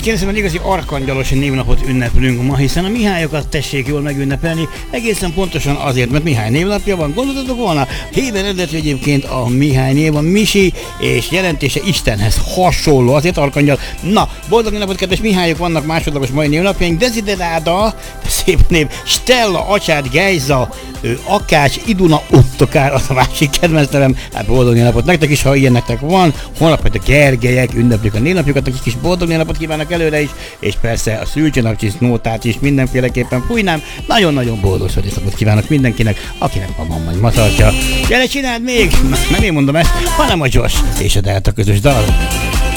kérdezem, hogy igazi arkangyalos névnapot ünnepelünk ma, hiszen a Mihályokat tessék jól megünnepelni, egészen pontosan azért, mert Mihály névnapja van. Gondoltatok volna? Héber eredetű egyébként a Mihály név, a Misi, és jelentése Istenhez hasonló, azért arkangyal. Na, boldog névnapot, kedves Mihályok, vannak másodlagos mai névnapjaink. Desideráda, szép név, Stella, Acsát, Gejza, Akács, Iduna, Ottokár, az a másik kedvenc nevem. Hát boldog névnapot nektek is, ha ilyen nektek van. Holnap majd a Gergelyek ünneplik a névnapjukat, akik is boldog névnapot kívánok előre is, és persze a szülcsönapcsis is mindenféleképpen fújnám. Nagyon-nagyon boldog születésnapot kívánok mindenkinek, akinek a mamma ma tartja. Gyere, csináld még! Nem én mondom ezt, hanem a Josh és a Delta közös dal.